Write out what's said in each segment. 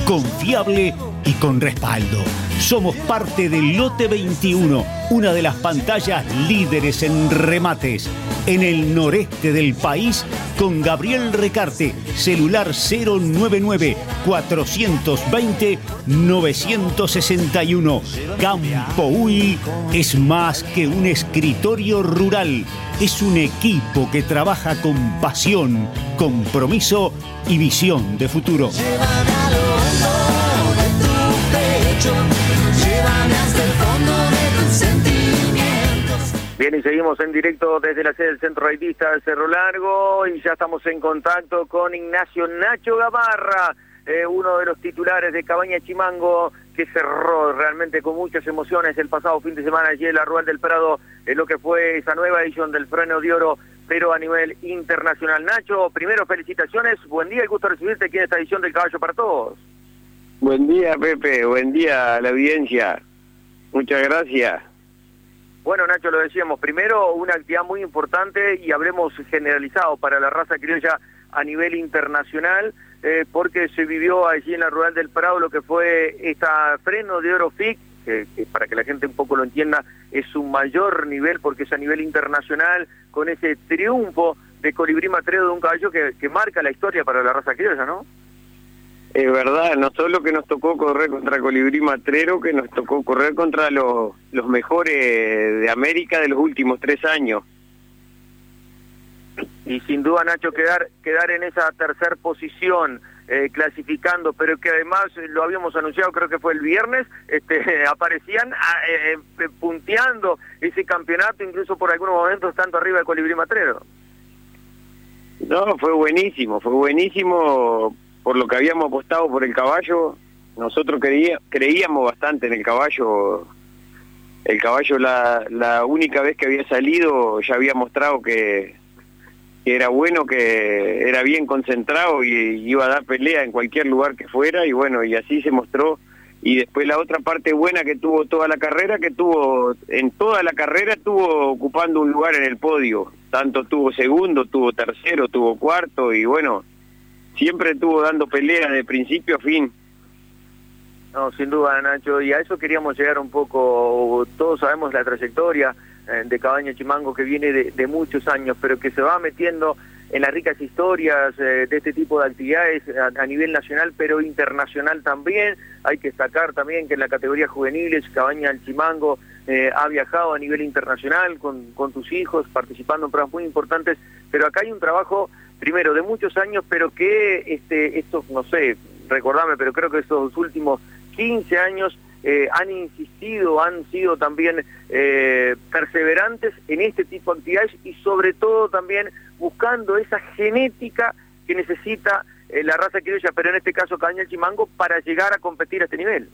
confiable y con respaldo. Somos parte del Lote 21, una de las pantallas líderes en remates en el noreste del país, con Gabriel Recarte, celular 099-420-961. Campo Uy es más que un escritorio rural, es un equipo que trabaja con pasión, compromiso y visión de futuro. Llévame a lo hondo de tu pecho, llévame hasta el fondo de tus sentimientos. Bien, y seguimos en directo desde la sede del Centro Raidista de Cerro Largo y ya estamos en contacto con Ignacio Nacho Gamarra, uno de los titulares de Cabaña Chimango, que cerró realmente con muchas emociones el pasado fin de semana allí en la Rural del Prado, lo que fue esa nueva edición del Freno de Oro, pero a nivel internacional. Nacho, primero felicitaciones, buen día y gusto recibirte aquí en esta edición del Caballo para Todos. Buen día, Pepe, buen día a la audiencia, muchas gracias. Bueno, Nacho, lo decíamos, primero una actividad muy importante y habremos generalizado para la raza criolla a nivel internacional, porque se vivió allí en la Rural del Prado lo que fue esta Freno de Oro FIC, que para que la gente un poco lo entienda, es un mayor nivel porque es a nivel internacional, con ese triunfo de Colibrí Matrero, de un caballo que marca la historia para la raza criolla, ¿no? Es verdad, no solo que nos tocó correr contra Colibrí Matrero, que nos tocó correr contra los mejores de América de los últimos 3 años. Y sin duda, Nacho, quedar en esa tercer posición, clasificando, pero que además lo habíamos anunciado, creo que fue el viernes, aparecían punteando ese campeonato, incluso por algunos momentos tanto arriba de Colibrí Matrero. No, fue buenísimo por lo que habíamos apostado por el caballo. Nosotros creíamos bastante en el caballo. El caballo la única vez que había salido ya había mostrado que era bueno, que era bien concentrado y iba a dar pelea en cualquier lugar que fuera, y bueno, y así se mostró. Y después la otra parte buena que tuvo toda la carrera, en toda la carrera estuvo ocupando un lugar en el podio, tanto tuvo segundo, tuvo tercero, tuvo cuarto, y bueno, siempre estuvo dando pelea de principio a fin. No, sin duda, Nacho, y a eso queríamos llegar un poco. Todos sabemos la trayectoria de Cabaña Chimango, que viene de muchos años, pero que se va metiendo en las ricas historias de este tipo de actividades a nivel nacional, pero internacional también. Hay que destacar también que en la categoría juveniles, Cabaña Chimango ha viajado a nivel internacional con tus hijos, participando en pruebas muy importantes, pero acá hay un trabajo, primero, de muchos años, pero que estos, no sé, recordame, pero creo que estos últimos 15 años han insistido, han sido también perseverantes en este tipo de actividades y sobre todo también buscando esa genética que necesita la raza criolla, pero en este caso Cabaña Chimango, para llegar a competir a este nivel.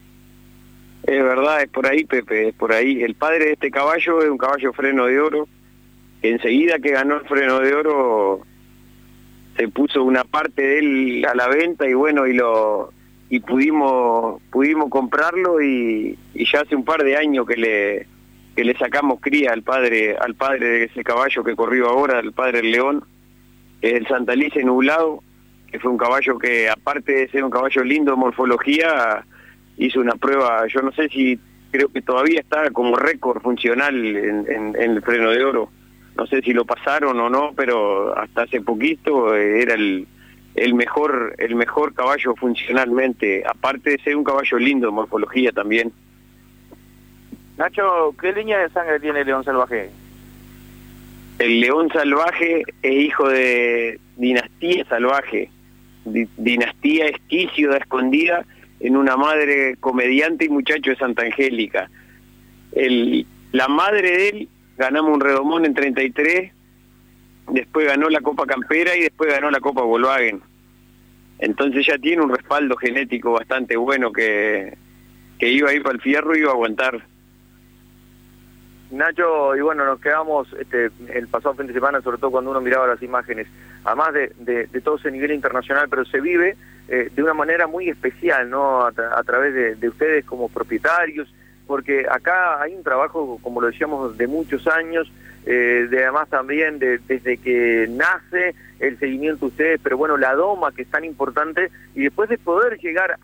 Es verdad, es por ahí, Pepe, es por ahí. El padre de este caballo es un caballo Freno de Oro. Enseguida que ganó el Freno de Oro se puso una parte de él a la venta, y bueno, y pudimos comprarlo, y ya hace un par de años que le sacamos cría al padre de ese caballo que corrió ahora, al padre del León, el Santa Lice Nublado, que fue un caballo que, aparte de ser un caballo lindo de morfología, hizo una prueba, yo no sé si, creo que todavía está como récord funcional en el Freno de Oro. No sé si lo pasaron o no, pero hasta hace poquito era el mejor caballo funcionalmente, aparte de ser un caballo lindo de morfología también. Nacho, ¿qué línea de sangre tiene el León Salvaje? El León Salvaje es hijo de dinastía salvaje, dinastía Esquicio de Escondida, en una madre comediante y muchacho de Santa Angélica. La madre de él, ganamos un redomón en 33, después ganó la Copa Campera y después ganó la Copa Volkswagen. Entonces ya tiene un respaldo genético bastante bueno, que iba a ir para el fierro y iba a aguantar. Nacho, y bueno, nos quedamos el pasado fin de semana, sobre todo cuando uno miraba las imágenes, además de todo ese nivel internacional, pero se vive de una manera muy especial, ¿no? A través de ustedes como propietarios, porque acá hay un trabajo, como lo decíamos, de muchos años, además también desde que nace el seguimiento de ustedes, pero bueno, la doma, que es tan importante, y después de poder llegar